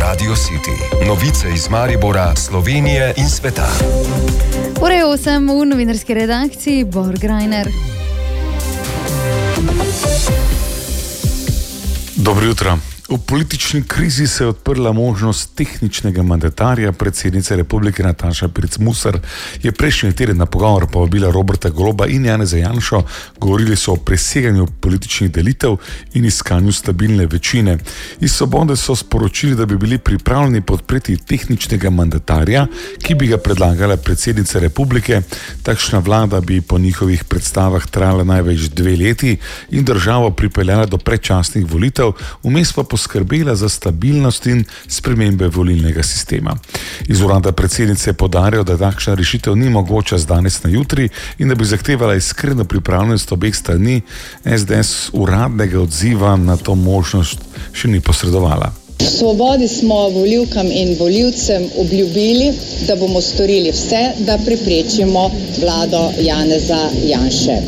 Radio City. Novice iz Maribora, Slovenije in sveta. Ura je 8 v novinarski redakciji, Bor Grajner. Dobro jutro. V politični krizi se je odprla možnost tehničnega mandatarja. Predsednica Republike Nataša Pirc-Musar je prejšnji teden na pogovor povabila Roberta Goloba in Janeza Janšo. Govorili so o preseganju političnih delitev in iskanju stabilne večine. Iz Svobode so sporočili, da bi bili pripravljeni podpreti tehničnega mandatarja, ki bi ga predlagala predsednica Republike. Takšna vlada bi po njihovih predstavah trajala največ 2 leti in državo pripeljala do predčasnih volitev, vmes pa poskrbela za stabilnost in spremembe volilnega sistema. Iz urada predsednice poudarjajo, da takšna rešitev ni mogoča z danes na jutri in da bi zahtevala iskreno pripravljenost obeh strani. SDS uradnega odziva na to možnost še ni posredovala. V Svobodi smo volivkam in volivcem obljubili, da bomo storili vse, da preprečimo vlado Janeza Janše.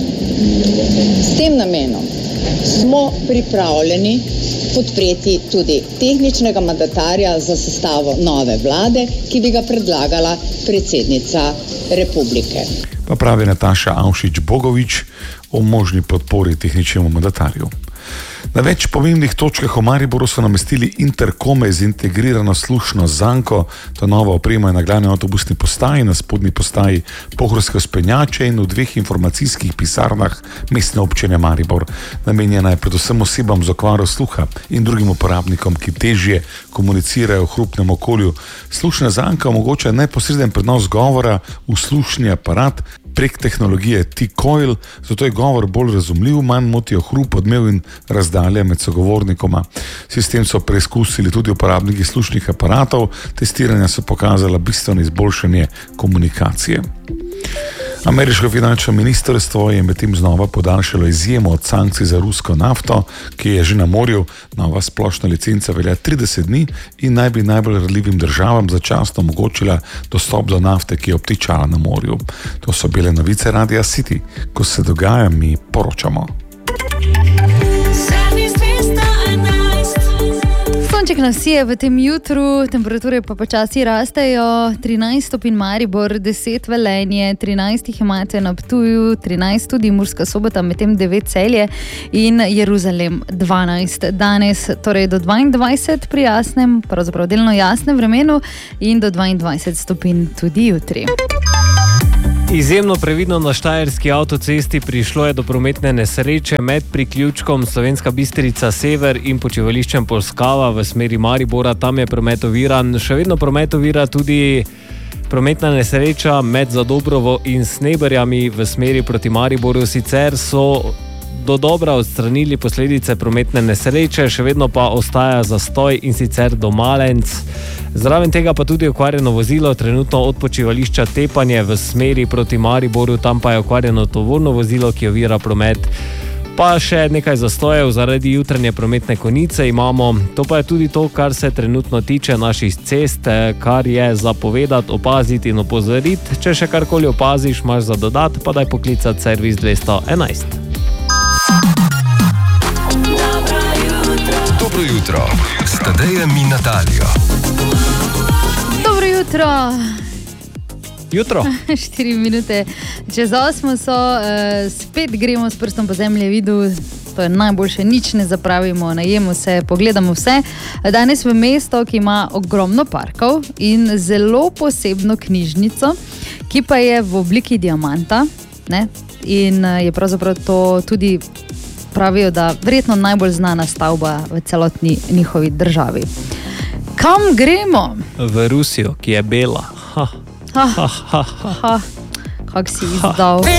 S tem namenom smo pripravljeni podpreti tudi tehničnega mandatarja za sestavo nove vlade, ki bi ga predlagala predsednica Republike. Pa pravi Nataša Avšič-Bogovič o možni podpori tehničnemu mandatarju. Na več pomembnih točkah v Mariboru so namestili interkome z integrirano slušno zanko. To nova oprema je na glavni avtobusni postaji, na spodnji postaji Pohorske vzpenjače in v 2 informacijskih pisarnah mestne občine Maribor. Namenjena je predvsem osebam z okvaro sluha in drugim uporabnikom, ki težje komunicirajo v hrupnem okolju. Slušna zanka omogoča neposreden prenos govora v slušni aparat prek tehnologije T-Coil, zato je govor bolj razumljiv, manj motijo hrup, odmev in razdalja med sogovornikoma. Sistem so preizkusili tudi uporabniki slušnih aparatov, testiranja so pokazala bistveno izboljšanje komunikacije. Ameriško finančno ministrstvo je medtem znova podaljšalo izjemo od sankcij za rusko nafto, ki je že na morju. Nova splošna licenca velja 30 dni in naj bi najbolj ranljivim državam začasno omogočila dostop do nafte, ki je obtičala na morju. To so bile novice Radia City. Ko se dogaja, mi poročamo. Sonček nas sije v tem jutru, temperature pa počasi rastejo. 13 stopinj Maribor, 10 Velenje, 13 jih imate na Ptuju, 13 tudi Murska Sobota, medtem 9 Celje in Jeruzalem 12. Danes torej do 22 pri jasnem, pravzaprav delno jasnem vremenu in do 22 stopinj tudi jutri. Izjemno previdno na Štajerski avtocesti prišlo je do prometne nesreče med priključkom Slovenska Bistrica Sever in počivališčem Polskava v smeri Maribora. Tam je promet oviran. Še vedno promet ovira tudi prometna nesreča med Zadobrovo in Sneberjami v smeri proti Mariboru. Sicer so do dobra odstranili posledice prometne nesreče, še vedno pa ostaja zastoj in sicer do Malenc. Zraven tega pa tudi okvarjeno vozilo, trenutno od počivališča Tepanje v smeri proti Mariboru, tam pa je okvarjeno tovorno vozilo, ki ovira promet. Pa še nekaj zastojev zaradi jutranje prometne konice imamo. To pa je tudi to, kar se trenutno tiče naših cest, kar je za povedati, opaziti in opozoriti. Če še karkoli opaziš, imaš za dodat, pa daj poklicati servis 211. Dobro jutro, s Tadejem in Natalijo. Dobro jutro. Jutro. 4 minute čez 8 so, spet gremo s prstom po zemlji vidu. To je najboljše, nič ne zapravimo, najemo se, pogledamo vse. Danes v mesto, ki ima ogromno parkov in zelo posebno knjižnico, ki pa je v obliki diamanta, ne? In je pravzaprav to tudi, pravijo, da verjetno najbolj znana stavba v celotni njihovi državi. Kam gremo? V Rusijo, ki je bela. Kak si izdal.